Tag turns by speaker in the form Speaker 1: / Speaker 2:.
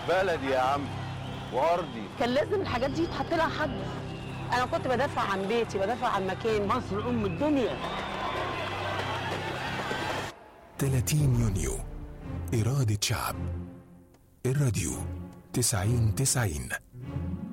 Speaker 1: بلدي يا عم وارضي.
Speaker 2: كان لازم الحاجات دي يتحط لها حد. انا كنت بدافع عن بيتي، بدافع عن مكاني.
Speaker 3: مصر ام الدنيا.
Speaker 4: 30 يونيو إرادة شعب. الراديو 90-90.